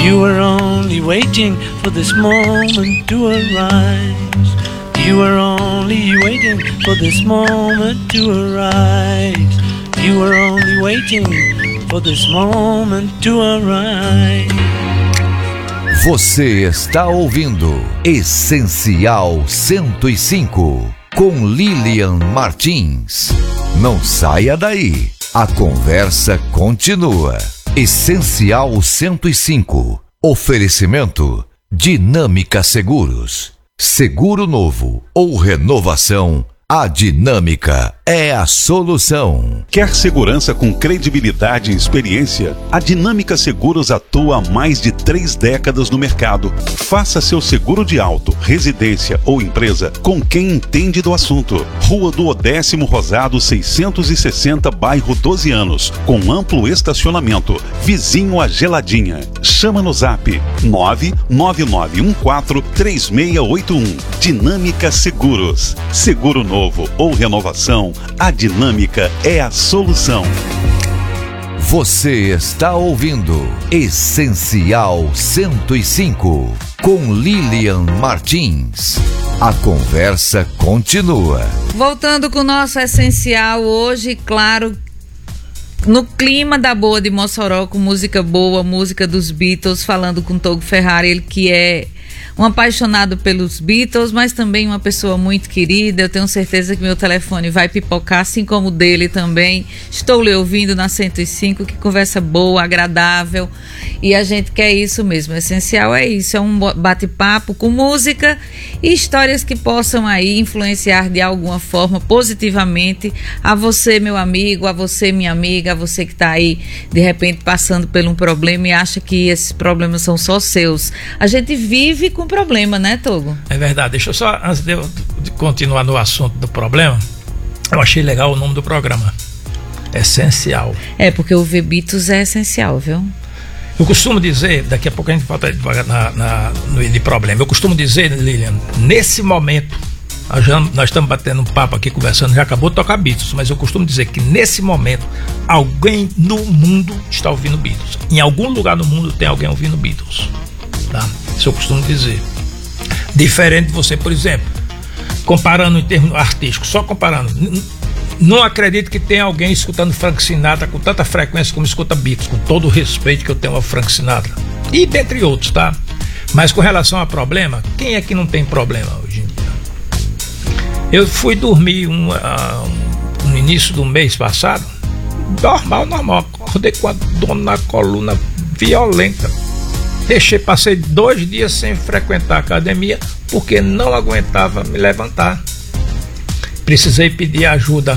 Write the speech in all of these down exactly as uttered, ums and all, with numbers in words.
You were only waiting for this moment to arise. You were only waiting for this moment to arise. You were only waiting for this moment to arise. Você está ouvindo Essencial cento e cinco com Lilian Martins. Não saia daí, a conversa continua. Essencial cento e cinco. Oferecimento Dinâmica Seguros. Seguro novo ou renovação, a Dinâmica é a solução. Quer segurança com credibilidade e experiência? A Dinâmica Seguros atua há mais de três décadas no mercado. Faça seu seguro de auto, residência ou empresa com quem entende do assunto. Rua do Odécimo Rosado seiscentos e sessenta, bairro doze anos, com amplo estacionamento, vizinho à Geladinha. Chama no zap nove nove nove um quatro três seis oito um. Dinâmica Seguros. Seguro novo ou renovação, a Dinâmica é a solução. Você está ouvindo Essencial cento e cinco com Lilian Martins. A conversa continua. Voltando com o nosso Essencial hoje, claro, no clima da boa de Mossoró, com música boa, música dos Beatles, falando com Togo Ferrari, ele que é um apaixonado pelos Beatles, mas também uma pessoa muito querida. Eu tenho certeza que meu telefone vai pipocar, assim como o dele também. Estou lhe ouvindo na cento e cinco, que conversa boa, agradável, e a gente quer isso mesmo. O essencial é isso, é um bate-papo com música e histórias que possam aí influenciar de alguma forma positivamente a você, meu amigo, a você, minha amiga, a você que está aí de repente passando por um problema e acha que esses problemas são só seus. A gente vive com problema, né, Togo? É verdade. Deixa eu só, antes de eu de continuar no assunto do problema, eu achei legal o nome do programa. Essencial. É, porque o Beatles é essencial, viu? Eu costumo dizer, daqui a pouco a gente volta na, na, no de problema, eu costumo dizer, Lilian, nesse momento, nós, já, nós estamos batendo um papo aqui, conversando, já acabou de tocar Beatles, mas eu costumo dizer que nesse momento, alguém no mundo está ouvindo Beatles. Em algum lugar no mundo tem alguém ouvindo Beatles. Tá? Isso eu costumo dizer. Diferente de você, por exemplo, comparando em termos artísticos, só comparando, n- não acredito que tenha alguém escutando Frank Sinatra com tanta frequência como escuta Beatles, com todo o respeito que eu tenho ao Frank Sinatra, e dentre outros, tá? Mas com relação a problema, quem é que não tem problema hoje em dia? Eu fui dormir um, uh, no início do mês passado, normal, normal, acordei com a dor na coluna violenta. Deixei, passei dois dias sem frequentar a academia porque não aguentava me levantar. Precisei pedir ajuda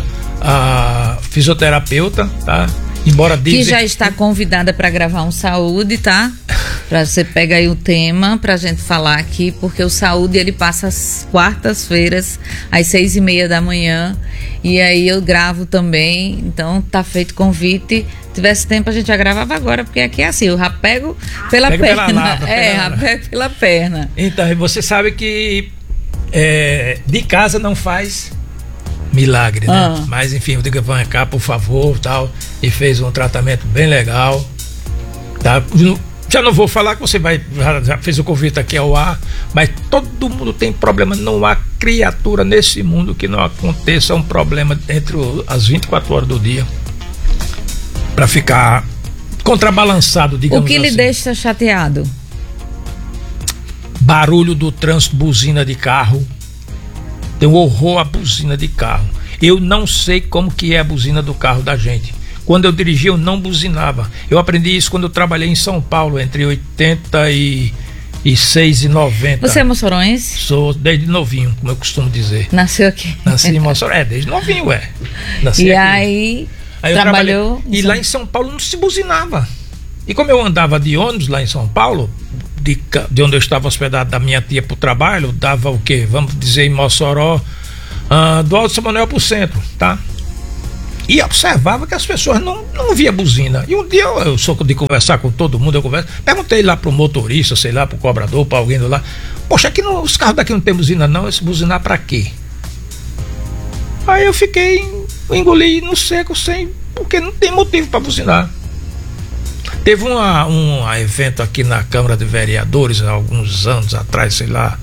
a fisioterapeuta, tá? Embora dizem... Que já está convidada para gravar um Saúde, tá? Pra você pegar aí o tema pra gente falar aqui, porque o Saúde ele passa às quartas-feiras às seis e meia da manhã, e aí eu gravo também, então tá feito convite. Se tivesse tempo a gente já gravava agora, porque aqui é assim, eu já pego pela Pega perna. Pela lava, é, pela... já pego pela perna. Então, você sabe que é, de casa não faz milagre, né? Ah. Mas enfim, eu digo, vem cá, por favor, tal, e fez um tratamento bem legal, tá? Já não vou falar que você vai, já, já fez o convite aqui ao ar, mas todo mundo tem problema, não há criatura nesse mundo que não aconteça um problema entre as vinte e quatro horas do dia para ficar contrabalançado, digamos assim. O que lhe deixa chateado? Barulho do trânsito, buzina de carro. Tem um horror à buzina de carro. Eu não sei como que é a buzina do carro da gente. Quando eu dirigia, eu não buzinava. Eu aprendi isso quando eu trabalhei em São Paulo, entre oitenta e seis e noventa. Você é moçoroense? Sou desde novinho, como eu costumo dizer. Nasceu aqui? Nasci em Mossoró. É, desde novinho, é. Nasci e aqui. aí, aí trabalhou... E lá em São Paulo não se buzinava. E como eu andava de ônibus lá em São Paulo, de, de onde eu estava hospedado da minha tia para o trabalho, dava o quê? Vamos dizer em Mossoró, uh, do Alto São Manuel para o centro, tá? E observava que as pessoas não, não via buzina. E um dia eu, eu sou de conversar com todo mundo, eu converso, perguntei lá pro motorista, sei lá, pro cobrador, pra alguém do lá, poxa, aqui não, os carros daqui não tem buzina não, esse buzinar pra quê? Aí eu fiquei, engoli no seco, sem, porque não tem motivo pra buzinar. Teve uma, um evento aqui na Câmara de Vereadores, há alguns anos atrás, sei lá,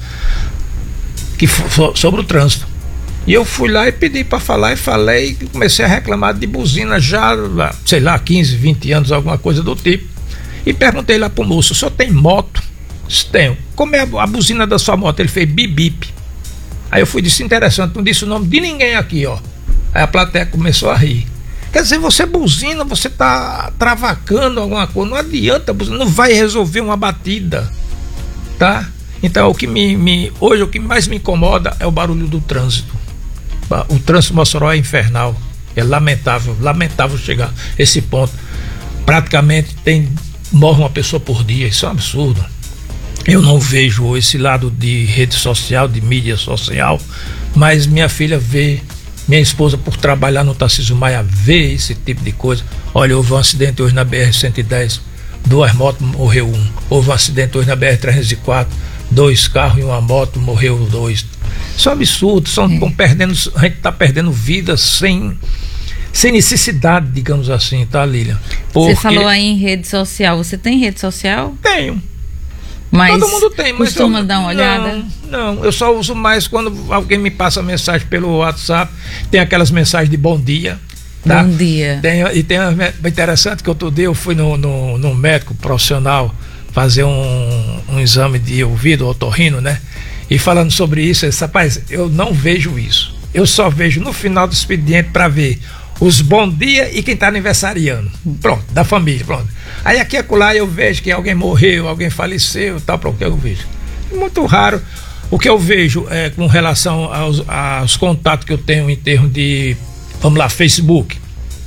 que foi sobre o trânsito. E eu fui lá e pedi para falar e falei, e comecei a reclamar de buzina já, sei lá, quinze, vinte anos, alguma coisa do tipo. E perguntei lá pro moço: o senhor tem moto? Disse: tenho. Como é a, a buzina da sua moto? Ele fez bip-bip. Aí eu fui, disse: interessante, não disse o nome de ninguém aqui, ó. Aí a plateia começou a rir. Quer dizer, você buzina, você tá travacando alguma coisa, não adianta, não vai resolver uma batida, tá? Então o que me, me hoje o que mais me incomoda é o barulho do trânsito. O trânsito em Mossoró é infernal, é lamentável, lamentável chegar a esse ponto. Praticamente tem, morre uma pessoa por dia, isso é um absurdo. Eu não vejo esse lado de rede social, de mídia social, mas minha filha vê. Minha esposa, por trabalhar no Tarcísio Maia, vê esse tipo de coisa. Olha, houve um acidente hoje na B R cento e dez, duas motos, morreu um. Houve um acidente hoje na B R trezentos e quatro, dois carros e uma moto, morreu dois. Isso é um absurdo, são, é. perdendo, a gente está perdendo vidas sem, sem necessidade, digamos assim, tá, Lilian? Porque... Você falou aí em rede social, você tem rede social? Tenho. Mas todo mundo tem, mas costuma eu, dar uma olhada? Não, não, eu só uso mais quando alguém me passa mensagem pelo WhatsApp. Tem aquelas mensagens de bom dia, tá? Bom dia. Tem, e tem uma interessante que outro dia eu fui no, no, no médico profissional fazer um, um exame de ouvido, otorrino, né? E falando sobre isso, eu disse: rapaz, eu não vejo isso. Eu só vejo no final do expediente para ver os bom dia e quem está aniversariando. Pronto, da família, pronto. Aí aqui e acolá eu vejo que alguém morreu, alguém faleceu, tal, para o que eu vejo. Muito raro. O que eu vejo é com relação aos, aos contatos que eu tenho em termos de, vamos lá, Facebook,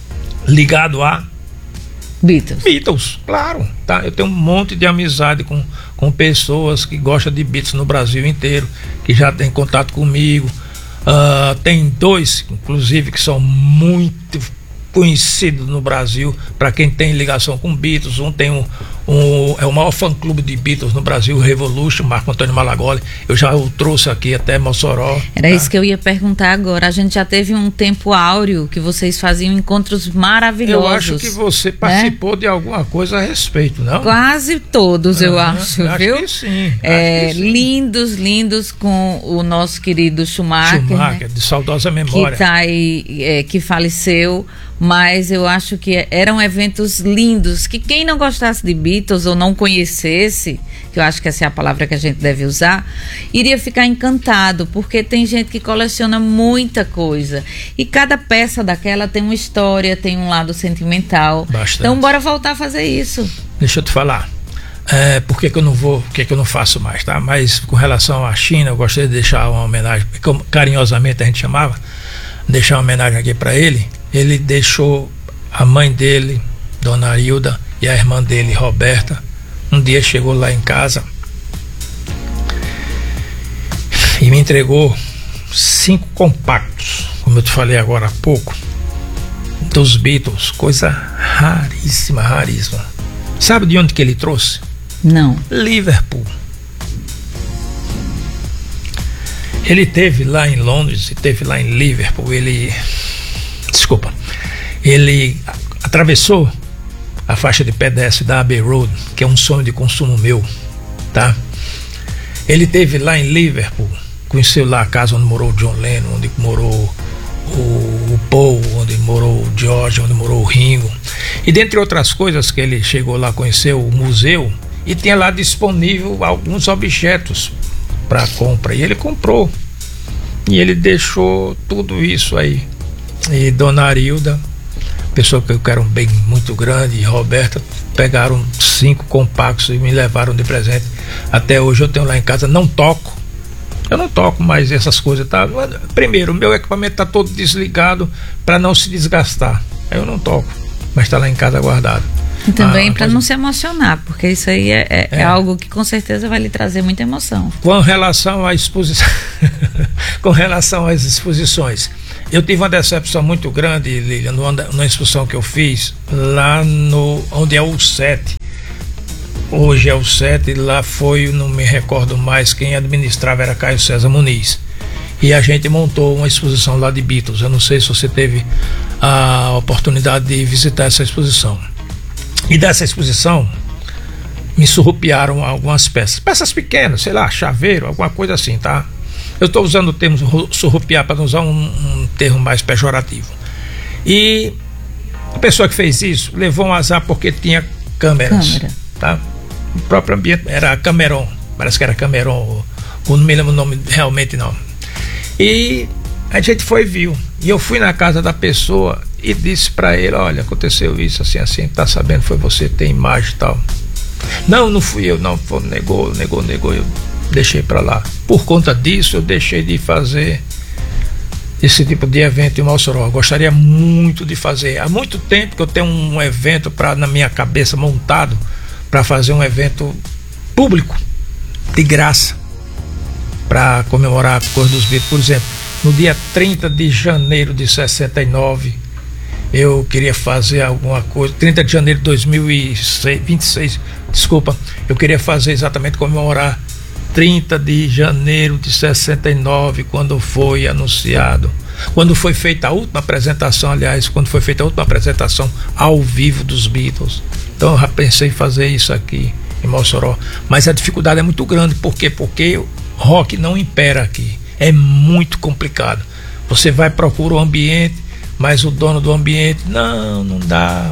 ligado a Beatles. Beatles, claro, tá? Eu tenho um monte de amizade com, com pessoas que gostam de Beatles no Brasil inteiro, que já tem contato comigo. Uh, tem dois, inclusive, que são muito conhecidos no Brasil, para quem tem ligação com Beatles. Um tem um, um é o maior fã-clube de Beatles no Brasil, o Revolution, Marco Antônio Malagoli. Eu já o trouxe aqui até Mossoró. Era tá? Isso que eu ia perguntar agora. A gente já teve um tempo áureo que vocês faziam encontros maravilhosos. Eu acho que você participou, né, de alguma coisa a respeito, não? Quase todos, eu ah, acho, acho viu? Que sim, é, acho que sim. Lindos, lindos, com o nosso querido Schumacher, Schumacher, né? de saudosa memória. Que tá aí, é, que faleceu. Mas eu acho que eram eventos lindos, que quem não gostasse de Beatles ou não conhecesse, que eu acho que essa é a palavra que a gente deve usar, iria ficar encantado, porque tem gente que coleciona muita coisa e cada peça daquela tem uma história, tem um lado sentimental. Bastante. Então bora voltar a fazer isso. Deixa eu te falar, é, por que que eu não vou, por que que eu não faço mais, tá? Mas com relação à China, eu gostaria de deixar uma homenagem, como carinhosamente a gente chamava, deixar uma homenagem aqui para ele. Ele deixou a mãe dele, Dona Arilda, e a irmã dele, Roberta. Um dia chegou lá em casa e me entregou cinco compactos, como eu te falei agora há pouco, dos Beatles, coisa raríssima, raríssima. Sabe de onde que ele trouxe? Não. Liverpool. Ele teve lá em Londres e teve lá em Liverpool. Ele Desculpa, ele atravessou a faixa de pedestre da Abbey Road, que é um sonho de consumo meu, tá? Ele teve lá em Liverpool, conheceu lá a casa onde morou o John Lennon, onde morou o, o Paul, onde morou o George, onde morou o Ringo, e dentre outras coisas que ele chegou lá, conheceu o museu e tinha lá disponível alguns objetos para compra, e ele comprou e ele deixou tudo isso aí. E Dona Arilda, pessoa que eu quero um bem muito grande, e Roberta, pegaram cinco compactos e me levaram de presente. Até hoje eu tenho lá em casa, não toco, eu não toco mais essas coisas, tá? Primeiro, o meu equipamento está todo desligado para não se desgastar, eu não toco, mas está lá em casa guardado. E também ah, para não se emocionar, porque isso aí é, é, é. é algo que com certeza vai lhe trazer muita emoção. Com relação à exposição, com relação às exposições, eu tive uma decepção muito grande, Lilian, numa exposição que eu fiz lá no onde é o sete. Hoje é o sete, lá foi, não me recordo mais, quem administrava era Caio César Muniz. E a gente montou uma exposição lá de Beatles. Eu não sei se você teve a oportunidade de visitar essa exposição. E dessa exposição me surrupiaram algumas peças, peças pequenas, sei lá, chaveiro, alguma coisa assim, tá? Eu estou usando o termo surrupiar para não usar um, um termo mais pejorativo. E a pessoa que fez isso levou um azar porque tinha câmeras, Câmera. tá? O próprio ambiente era Cameron, parece que era Cameron, ou não me lembro o nome realmente não. E a gente foi e viu. E eu fui na casa da pessoa e disse para ele: olha, aconteceu isso, assim, assim, tá sabendo, foi você, tem imagem e tal. Não, não fui eu, não, foi, negou, negou, negou, eu deixei para lá. Por conta disso, eu deixei de fazer esse tipo de evento em Mossoró. Eu gostaria muito de fazer. Há muito tempo que eu tenho um evento pra, na minha cabeça montado para fazer um evento público, de graça, para comemorar a Cor dos Beatles. Por exemplo, no dia trinta de janeiro de sessenta e nove, eu queria fazer alguma coisa. trinta de janeiro de dois mil e vinte e seis, desculpa, eu queria fazer exatamente comemorar trinta de janeiro de sessenta e nove, quando foi anunciado, quando foi feita a última apresentação, aliás, quando foi feita a última apresentação ao vivo dos Beatles. Então eu já pensei em fazer isso aqui em Mossoró, mas a dificuldade é muito grande. Por quê? Porque o rock não impera aqui, é muito complicado. Você vai procurar o ambiente, mas o dono do ambiente, não, não dá.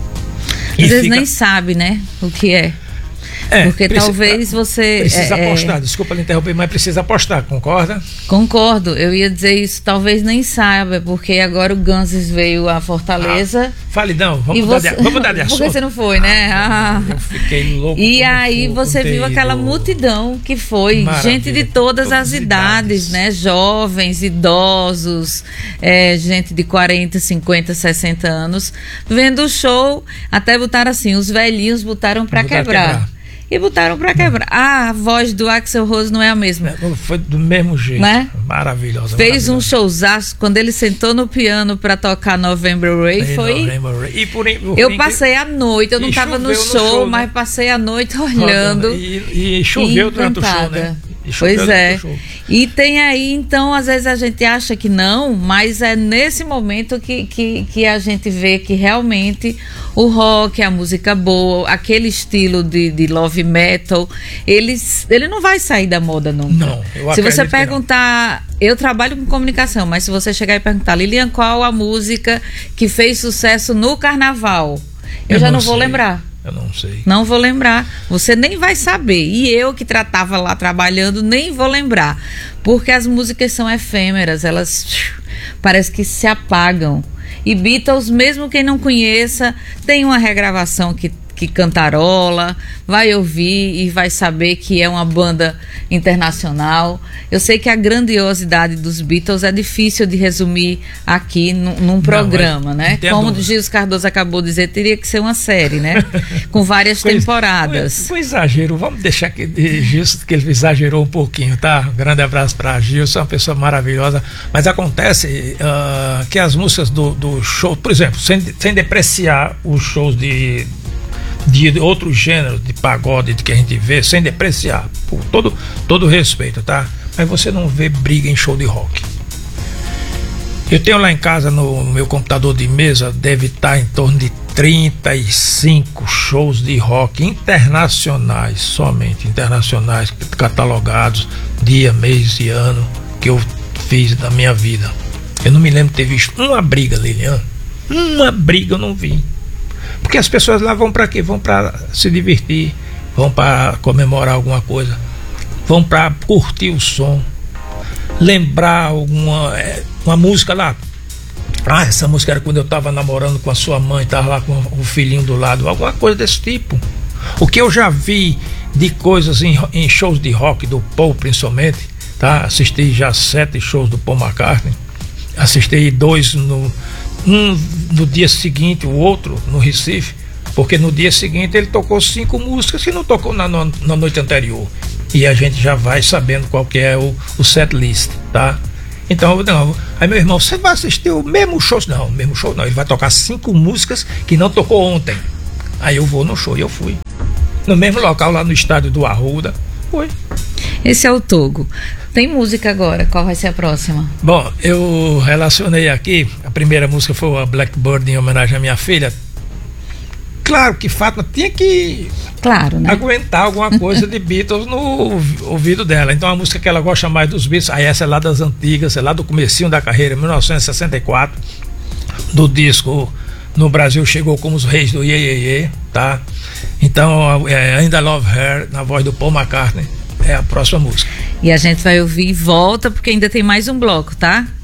Às vezes fica... nem sabe, né, o que é. É, porque precisa, talvez você... Precisa é, apostar, é, desculpa lhe interromper, mas precisa apostar, concorda? Concordo, eu ia dizer isso, talvez nem saiba, porque agora o Ganses veio a Fortaleza. Ah, fale não, vamos mudar, você, de, vamos mudar de assunto. Porque você não foi, né? Ah, eu fiquei louco. E aí você viu aquela multidão que foi, maravilha, gente de todas as idades, idades, né? Jovens, idosos, é, gente de quarenta, cinquenta, sessenta anos, vendo o show, até botaram assim, os velhinhos botaram pra quebrar. quebrar. E botaram pra quebrar. Ah, a voz do Axl Rose não é a mesma. Foi do mesmo jeito. Né? Maravilhosa. Fez maravilhosa. um showzaço. Quando ele sentou no piano pra tocar November Rain, e foi... November Rain. E por, por eu passei a noite, eu não tava no show, no show, mas né? passei a noite olhando. E, e choveu durante o show, né? Pois é. E tem aí, então, às vezes a gente acha que não, mas é nesse momento que, que, que a gente vê que realmente o rock, a música boa, aquele estilo de, de love metal, ele, ele não vai sair da moda nunca. Não, eu se você perguntar, eu trabalho com comunicação, mas se você chegar e perguntar, Lilian, qual a música que fez sucesso no carnaval? Eu, eu já não, não vou lembrar. Eu não sei. Não vou lembrar. Você nem vai saber. E eu que tratava lá trabalhando, nem vou lembrar. Porque as músicas são efêmeras, elas parece que se apagam. E Beatles, mesmo quem não conheça, tem uma regravação que, que cantarola, vai ouvir e vai saber que é uma banda internacional. Eu sei que a grandiosidade dos Beatles é difícil de resumir aqui num, num programa, não, né? Como o Gilles Cardoso acabou de dizer, teria que ser uma série, né? Com várias foi, temporadas. Foi, foi exagero, vamos deixar que Gilson, que ele exagerou um pouquinho, tá? Um grande abraço para Gilson, uma pessoa maravilhosa. Mas acontece uh, que as músicas do, do show, por exemplo, sem, sem depreciar os shows de de outros gêneros de pagode que a gente vê, sem depreciar, por todo, todo respeito, tá? Mas você não vê briga em show de rock. Eu tenho lá em casa, no meu computador de mesa, deve estar em torno de trinta e cinco shows de rock internacionais, somente internacionais, catalogados, dia, mês e ano, que eu fiz na minha vida. Eu não me lembro de ter visto uma briga, Lilian. Uma briga eu não vi. Porque as pessoas lá vão para quê? Vão para se divertir, vão para comemorar alguma coisa, vão para curtir o som, lembrar alguma uma música lá. Ah, essa música era quando eu estava namorando com a sua mãe, estava lá com o filhinho do lado, alguma coisa desse tipo. O que eu já vi de coisas em, em shows de rock, do Paul principalmente, tá? Assisti já sete shows do Paul McCartney, assisti dois no um no dia seguinte, o outro no Recife, porque no dia seguinte ele tocou cinco músicas que não tocou na, na, na noite anterior, e a gente já vai sabendo qual que é o, o set list, tá? Então, não, aí meu irmão, você vai assistir o mesmo show? Não, o mesmo show não, ele vai tocar cinco músicas que não tocou ontem. Aí eu vou no show, e eu fui no mesmo local, lá no estádio do Arruda. Foi. Esse é o Togo. Tem música agora, qual vai ser a próxima? Bom, eu relacionei aqui, a primeira música foi a Blackbird, em homenagem à minha filha. Claro que Fátima tinha que claro, né? aguentar alguma coisa de Beatles no ouvido dela. Então a música que ela gosta mais dos Beatles, aí essa é lá das antigas, é lá do comecinho da carreira, mil novecentos e sessenta e quatro, do disco No Brasil Chegou como os Reis do Iê Iê Iê, tá? Então é, Ainda Love Her, na voz do Paul McCartney, é a próxima música. E a gente vai ouvir e volta, porque ainda tem mais um bloco, tá?